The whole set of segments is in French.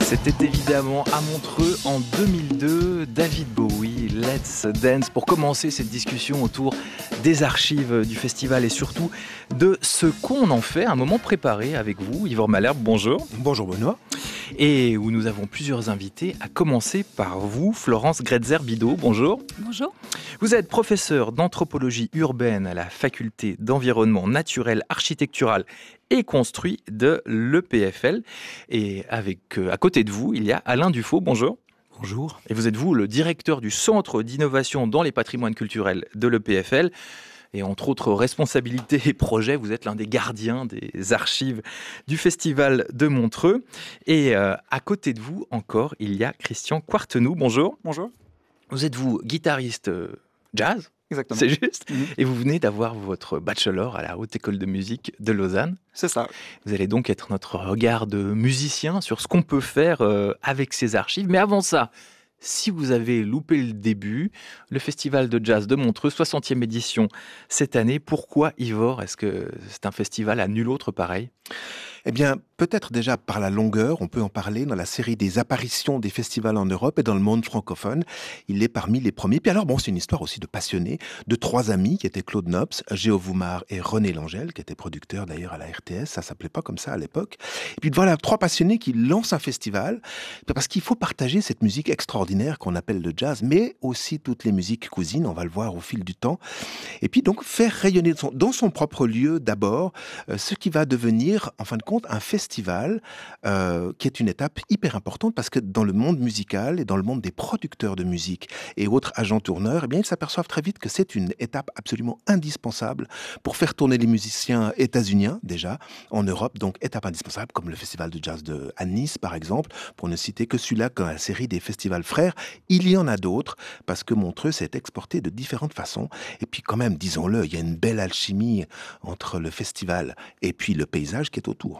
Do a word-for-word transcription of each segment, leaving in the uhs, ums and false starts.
C'était évidemment à Montreux en deux mille deux, David Bowie, Let's Dance, pour commencer cette discussion autour des archives du festival et surtout de ce qu'on en fait, un moment préparé avec vous. Yvon Malherbe, bonjour. Bonjour Benoît. Et où nous avons plusieurs invités, à commencer par vous, Florence Gretzer-Bidot, bonjour. Bonjour. Vous êtes professeure d'anthropologie urbaine à la faculté d'environnement naturel, architectural et construit de l'E P F L. Et avec, euh, à côté de vous, il y a Alain Dufaux, bonjour. Bonjour. Et vous êtes vous le directeur du Centre d'innovation dans les patrimoines culturels de l'E P F L. Et entre autres responsabilités et projets, vous êtes l'un des gardiens des archives du Festival de Montreux. Et euh, à côté de vous encore, il y a Christian Quartenou, bonjour. Bonjour. Vous êtes vous guitariste euh, jazz ? Exactement. C'est juste. Mmh. Et vous venez d'avoir votre bachelor à la Haute École de Musique de Lausanne. C'est ça. Vous allez donc être notre regard de musicien sur ce qu'on peut faire euh, avec ces archives. Mais avant ça, si vous avez loupé le début, le Festival de Jazz de Montreux, soixantième édition cette année. Pourquoi Ivor ? Est-ce que c'est un festival à nul autre pareil ? Eh bien, peut-être déjà par la longueur, on peut en parler dans la série des apparitions des festivals en Europe et dans le monde francophone. Il est parmi les premiers. Puis alors, bon, c'est une histoire aussi de passionnés, de trois amis qui étaient Claude Nobs, Géo Voumar et René Langel, qui était producteur d'ailleurs à la R T S. Ça s'appelait pas comme ça à l'époque. Et puis voilà, trois passionnés qui lancent un festival parce qu'il faut partager cette musique extraordinaire qu'on appelle le jazz, mais aussi toutes les musiques cousines. On va le voir au fil du temps. Et puis donc faire rayonner son, dans son propre lieu d'abord euh, ce qui va devenir, en fin de compte, un festival euh, qui est une étape hyper importante parce que dans le monde musical et dans le monde des producteurs de musique et autres agents tourneurs, eh bien, ils s'aperçoivent très vite que c'est une étape absolument indispensable pour faire tourner les musiciens états-uniens déjà en Europe. Donc étape indispensable comme le festival de jazz de à Nice par exemple, pour ne citer que celui-là dans la série des festivals frères. Il y en a d'autres parce que Montreux s'est exporté de différentes façons. Et puis quand même, disons-le, il y a une belle alchimie entre le festival et puis le paysage qui est autour.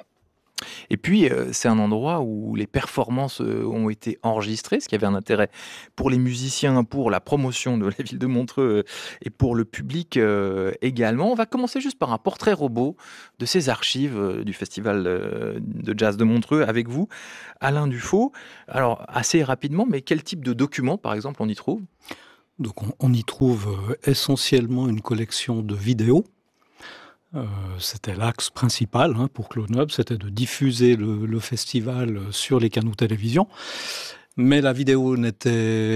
Et puis, euh, c'est un endroit où les performances euh, ont été enregistrées, ce qui avait un intérêt pour les musiciens, pour la promotion de la ville de Montreux euh, et pour le public euh, également. On va commencer juste par un portrait robot de ces archives euh, du Festival euh, de Jazz de Montreux avec vous, Alain Dufaux. Alors, assez rapidement, mais quel type de documents, par exemple, on y trouve ? Donc, on, on y trouve euh, essentiellement une collection de vidéos. Euh, c'était l'axe principal hein, pour Claude Nobs, c'était de diffuser le, le festival sur les canaux télévision. Mais la vidéo n'était,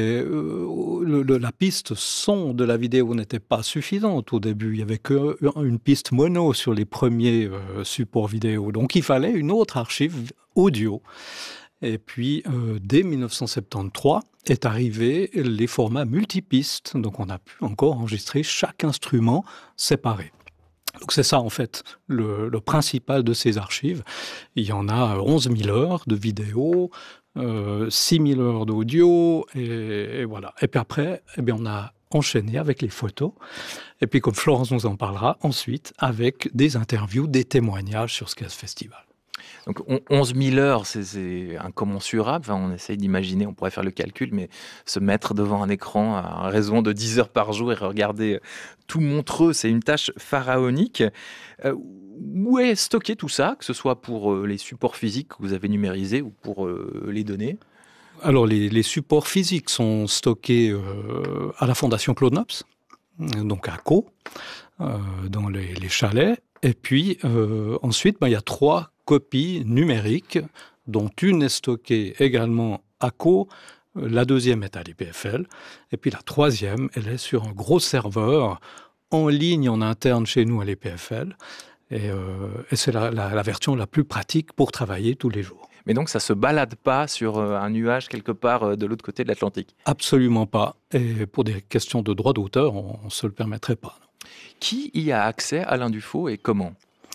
euh, le, le, la piste son de la vidéo n'était pas suffisante au début. Il y avait que une piste mono sur les premiers euh, supports vidéo. Donc il fallait une autre archive audio. Et puis euh, dès dix-neuf cent soixante-treize est arrivé les formats multipistes. Donc on a pu encore enregistrer chaque instrument séparé. Donc c'est ça en fait le, le principal de ces archives. Il y en a onze mille heures de vidéo, euh, six mille heures d'audio et, et voilà. Et puis après, eh bien, on a enchaîné avec les photos. Et puis comme Florence nous en parlera ensuite, avec des interviews, des témoignages sur ce qu'est ce festival. Donc onze mille heures, c'est, c'est incommensurable. Enfin, on essaye d'imaginer, on pourrait faire le calcul, mais se mettre devant un écran à raison de dix heures par jour et regarder tout Montreux, c'est une tâche pharaonique. Euh, où est stocké tout ça, que ce soit pour les supports physiques que vous avez numérisés ou pour euh, les données ? Alors, les, les supports physiques sont stockés euh, à la Fondation Claude Nobs, donc à Caux, euh, dans les, les chalets. Et puis, euh, ensuite, ben, il y a trois copies numériques, dont une est stockée également à Caux, la deuxième est à l'E P F L, et puis la troisième, elle est sur un gros serveur en ligne en interne chez nous à l'E P F L, et, euh, et c'est la, la, la version la plus pratique pour travailler tous les jours. Mais donc ça ne se balade pas sur un nuage quelque part de l'autre côté de l'Atlantique ? Absolument pas, et pour des questions de droit d'auteur, on ne se le permettrait pas. Non. Qui y a accès, Alain Dufaux, et comment ?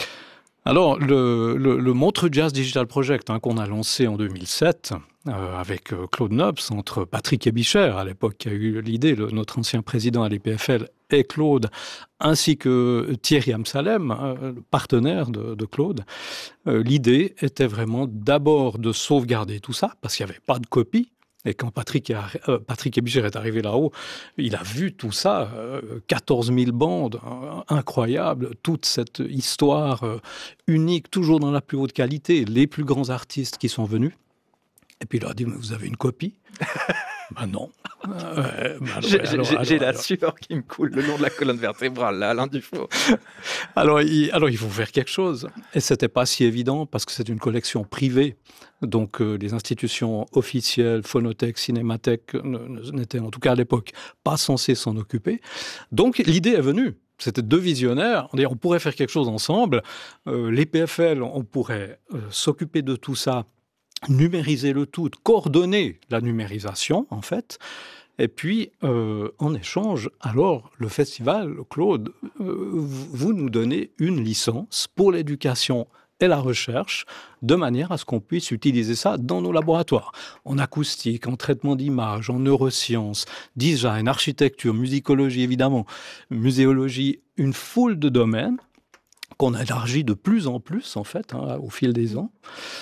Alors, le, le, le Montreux Jazz Digital Project hein, qu'on a lancé en deux mille sept euh, avec euh, Claude Nobs, entre Patrick Ebicher, à l'époque qui a eu l'idée, le, notre ancien président à l'E P F L, et Claude, ainsi que Thierry Amsalem, euh, le partenaire de, de Claude. Euh, l'idée était vraiment d'abord de sauvegarder tout ça, parce qu'il n'y avait pas de copie. Et quand Patrick, est, euh, Patrick Ebicher est arrivé là-haut, il a vu tout ça, euh, quatorze mille bandes, euh, incroyable, toute cette histoire euh, unique, toujours dans la plus haute qualité, les plus grands artistes qui sont venus. Et puis il leur a dit, mais vous avez une copie? Ben non. Euh, ben alors, J'ai alors, j'ai- alors, j'ai la alors. sueur qui me coule le long de la colonne vertébrale, là, Alain Dufault. Alors, il, alors, il faut faire quelque chose. Et ce n'était pas si évident parce que c'est une collection privée. Donc, euh, les institutions officielles, Phonothèque, Cinémathèque, ne- ne- n'étaient en tout cas à l'époque pas censées s'en occuper. Donc, l'idée est venue. C'était deux visionnaires. On dit, on pourrait faire quelque chose ensemble. Euh, les P F L, on pourrait euh, s'occuper de tout ça, numériser le tout, coordonner la numérisation, en fait. Et puis, euh, en échange, alors, le festival, Claude, euh, vous nous donnez une licence pour l'éducation et la recherche, de manière à ce qu'on puisse utiliser ça dans nos laboratoires, en acoustique, en traitement d'image, en neurosciences, design, architecture, musicologie, évidemment, muséologie, une foule de domaines qu'on élargit de plus en plus, en fait, hein, au fil des ans.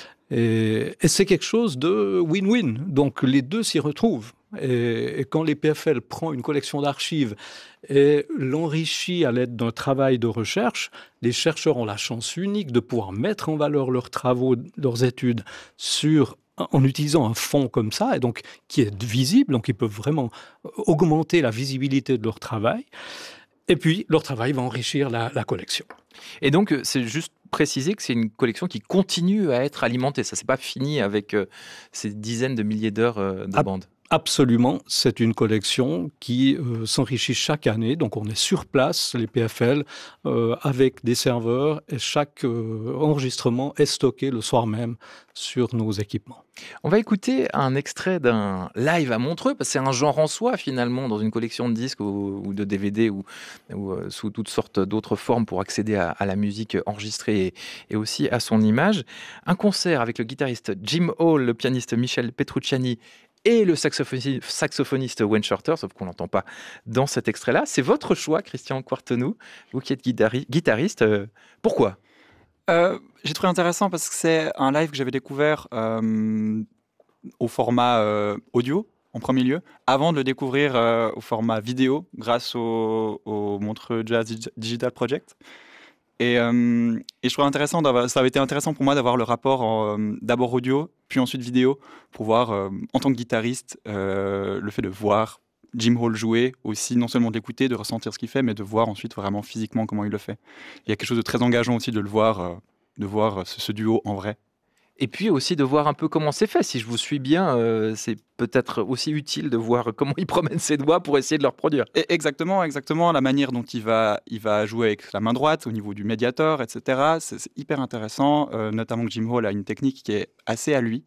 Et, et c'est quelque chose de win-win. Donc les deux s'y retrouvent. Et, et quand les P F L prend une collection d'archives et l'enrichit à l'aide d'un travail de recherche, les chercheurs ont la chance unique de pouvoir mettre en valeur leurs travaux, leurs études sur en utilisant un fonds comme ça, et donc qui est visible, donc ils peuvent vraiment augmenter la visibilité de leur travail. Et puis leur travail va enrichir la, la collection. Et donc, euh, c'est juste préciser que c'est une collection qui continue à être alimentée. Ça, c'est pas fini avec euh, ces dizaines de milliers d'heures euh, de Ah, bandes. Absolument, c'est une collection qui euh, s'enrichit chaque année. Donc on est sur place, les P F L, euh, avec des serveurs, et chaque euh, enregistrement est stocké le soir même sur nos équipements. On va écouter un extrait d'un live à Montreux, parce que c'est un genre en soi finalement, dans une collection de disques ou, ou de D V D ou, ou euh, sous toutes sortes d'autres formes pour accéder à, à la musique enregistrée et, et aussi à son image. Un concert avec le guitariste Jim Hall, le pianiste Michel Petrucciani et le saxophoniste, saxophoniste Wayne Shorter, sauf qu'on l'entend pas dans cet extrait-là. C'est votre choix, Christian Quartenou, vous qui êtes guitari- guitariste. Euh, pourquoi ? Euh, j'ai trouvé intéressant parce que c'est un live que j'avais découvert euh, au format euh, audio en premier lieu, avant de le découvrir euh, au format vidéo grâce au, au Montreux Jazz Dig- Digital Project. Et, euh, et je trouvais intéressant d'avoir, ça avait été intéressant pour moi d'avoir le rapport en, euh, d'abord audio, puis ensuite vidéo, pour voir euh, en tant que guitariste euh, le fait de voir Jim Hall jouer, aussi non seulement de l'écouter, de ressentir ce qu'il fait, mais de voir ensuite vraiment physiquement comment il le fait. Il y a quelque chose de très engageant aussi de le voir, euh, de voir ce, ce duo en vrai. Et puis aussi de voir un peu comment c'est fait. Si je vous suis bien, euh, c'est peut-être aussi utile de voir comment il promène ses doigts pour essayer de le reproduire. Et exactement, exactement, la manière dont il va, il va jouer avec la main droite au niveau du médiator, et cetera. C'est, c'est hyper intéressant, euh, notamment que Jim Hall a une technique qui est assez à lui,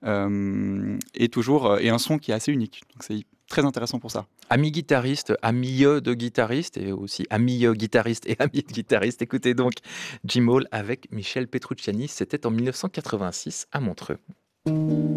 euh, et toujours, euh, et un son qui est assez unique. Donc c'est très intéressant pour ça. Ami guitariste, ami de guitariste, et aussi ami guitariste et ami de guitariste. Écoutez donc Jim Hall avec Michel Petrucciani. C'était en mille neuf cent quatre-vingt-six à Montreux.